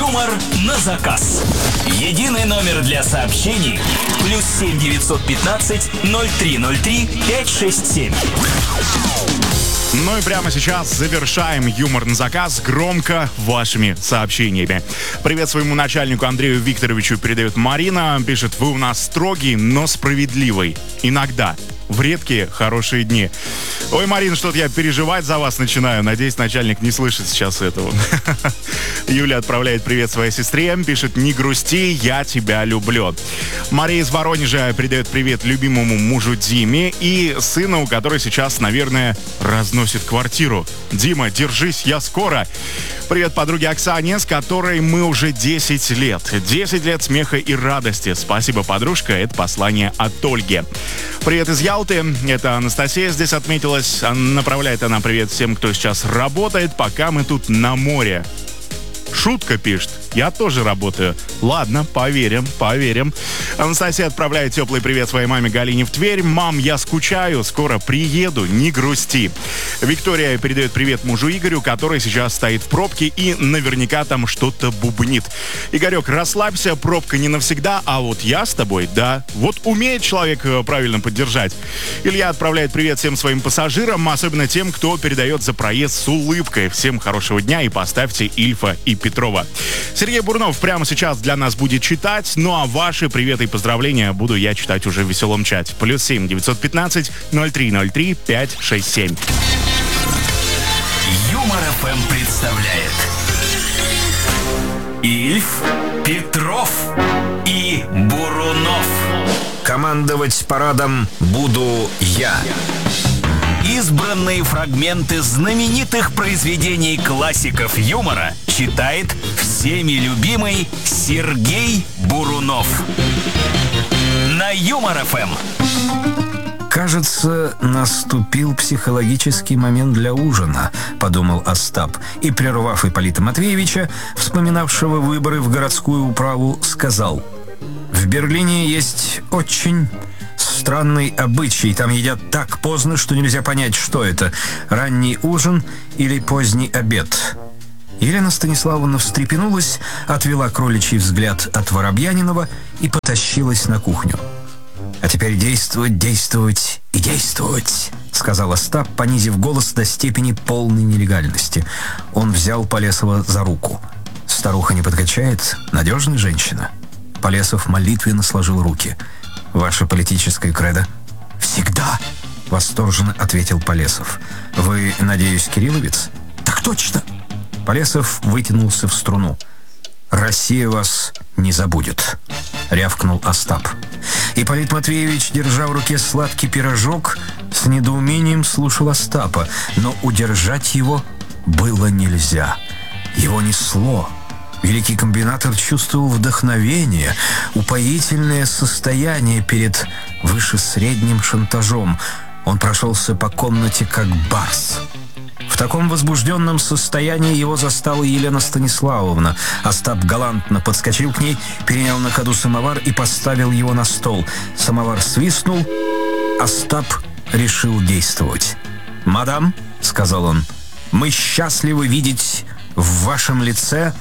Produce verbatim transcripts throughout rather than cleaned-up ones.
Юмор на заказ. Единый номер для сообщений. Плюс семь девятьсот пятнадцать ноль три ноль три пять шесть семь. Ну и прямо сейчас завершаем юмор на заказ громко вашими сообщениями. Привет своему начальнику Андрею Викторовичу передает Марина. Пишет: вы у нас строгий, но справедливый. Иногда. В редкие хорошие дни. Ой, Марин, что-то я переживать за вас начинаю. Надеюсь, начальник не слышит сейчас этого. Юля отправляет привет своей сестре. Пишет: не грусти, я тебя люблю. Мария из Воронежа передает привет любимому мужу Диме и сыну, который сейчас, наверное, разносит квартиру. Дима, держись, я скоро. Привет подруге Оксане, с которой мы уже десять лет. десять лет смеха и радости. Спасибо, подружка. Это послание от Ольги. Привет из Ялты. Это Анастасия здесь отметилась. Направляет она привет всем, кто сейчас работает, пока мы тут на море. Шутка, пишет. Я тоже работаю. Ладно, поверим, поверим. Анастасия отправляет теплый привет своей маме Галине в Тверь. Мам, я скучаю, скоро приеду, не грусти. Виктория передает привет мужу Игорю, который сейчас стоит в пробке и наверняка там что-то бубнит. Игорек, расслабься, пробка не навсегда, а вот я с тобой, да. Вот умеет человек правильно поддержать. Илья отправляет привет всем своим пассажирам, особенно тем, кто передает за проезд с улыбкой. Всем хорошего дня и поставьте Ильфа и Петрова. Сергей Бурнов прямо сейчас для нас будет читать, ну а ваши приветы и поздравления буду я читать уже в веселом чате. Плюс семь девятьсот пятнадцать ноль три ноль три пять шесть семь. Юмор эф эм представляет Ильф, Петров и Бурунов. Командовать парадом буду я. Избранные фрагменты знаменитых произведений классиков юмора читает всеми любимый Сергей Бурунов. На Юмор эф эм. «Кажется, наступил психологический момент для ужина», — подумал Остап. И, прервав Ипполита Матвеевича, вспоминавшего выборы в городскую управу, сказал: «В Берлине есть очень странный обычай. Там едят так поздно, что нельзя понять, что это — ранний ужин или поздний обед». Елена Станиславовна встрепенулась, отвела кроличий взгляд от Воробьянинова и потащилась на кухню. «А теперь действовать, действовать и действовать», — сказал Остап, понизив голос до степени полной нелегальности. Он взял Полесова за руку. «Старуха не подкачает, надежная женщина». Полесов молитвенно сложил руки. «Ваше политическое кредо?» «Всегда», — восторженно ответил Полесов. «Вы, надеюсь, кирилловец?» «Так точно». Полесов вытянулся в струну. «Россия вас не забудет», — рявкнул Остап. Ипполит Матвеевич, держа в руке сладкий пирожок, с недоумением слушал Остапа, но удержать его было нельзя. Его несло. Великий комбинатор чувствовал вдохновение, упоительное состояние перед вышесредним шантажом. Он прошелся по комнате как барс. В таком возбужденном состоянии его застала Елена Станиславовна. Остап галантно подскочил к ней, перенял на ходу самовар и поставил его на стол. Самовар свистнул. Остап решил действовать. «Мадам», — сказал он, — «мы счастливы видеть в вашем лице...»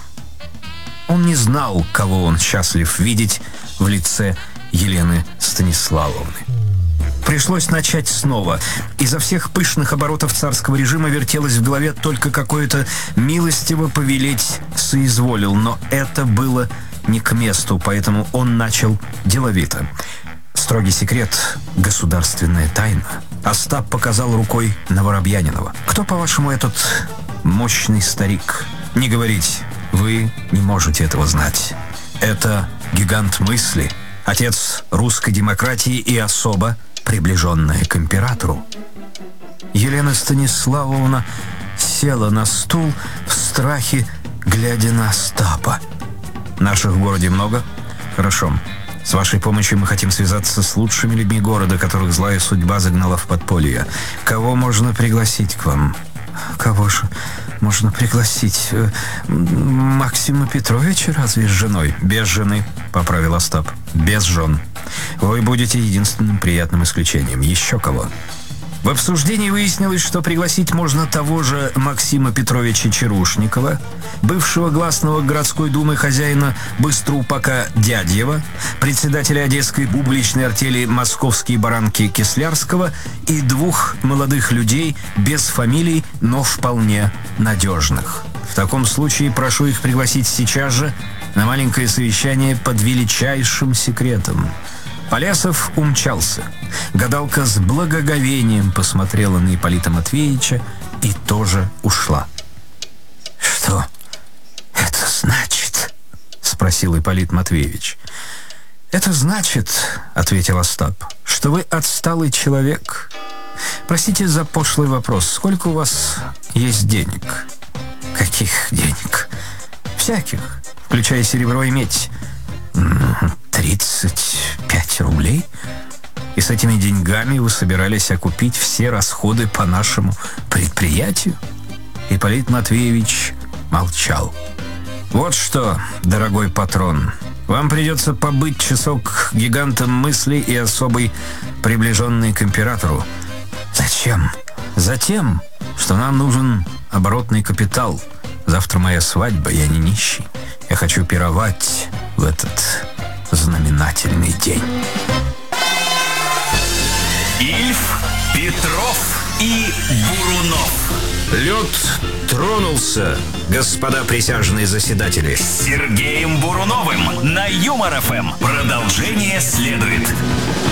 Он не знал, кого он счастлив видеть в лице Елены Станиславовны. Пришлось начать снова. Изо всех пышных оборотов царского режима вертелось в голове только какое-то милостиво повелеть соизволил, но это было не к месту, поэтому он начал деловито. «Строгий секрет, государственная тайна». Остап показал рукой на Воробьянинова. «Кто, по-вашему, этот мощный старик?» «Не говорить, вы не можете этого знать. Это гигант мысли, отец русской демократии и особо приближенная к императору». Елена Станиславовна села на стул в страхе, глядя на Остапа. «Наших в городе много? Хорошо. С вашей помощью мы хотим связаться с лучшими людьми города, которых злая судьба загнала в подполье. Кого можно пригласить к вам?» «Кого же можно пригласить? Максима Петровича разве с женой?» «Без жены», — поправил Остап. «Без жен. Вы будете единственным приятным исключением. Еще кого?» В обсуждении выяснилось, что пригласить можно того же Максима Петровича Чарушникова, бывшего гласного городской думы хозяина Быстроупака Дядьева, председателя одесской публичной артели «Московские баранки» Кислярского и двух молодых людей без фамилий, но вполне надежных. В таком случае прошу их пригласить сейчас же на маленькое совещание под величайшим секретом. Полясов умчался. Гадалка с благоговением посмотрела на Ипполита Матвеевича и тоже ушла. «Что это значит?» — спросил Ипполит Матвеевич. «Это значит, — ответил Остап, — что вы отсталый человек. Простите за пошлый вопрос. Сколько у вас есть денег?» «Каких денег?» «Всяких, включая серебро и медь». «Тридцать пять рублей? И с этими деньгами вы собирались окупить все расходы по нашему предприятию?» Ипполит Матвеевич молчал. «Вот что, дорогой патрон, вам придется побыть часок гигантом мысли и особой приближенной к императору». «Зачем?» «Затем, что нам нужен оборотный капитал. Завтра моя свадьба, я не нищий. Я хочу пировать в этот знаменательный день». Ильф, Петров и Бурунов. Лед тронулся, господа присяжные заседатели. С Сергеем Буруновым на Юмор ФМ. Продолжение следует.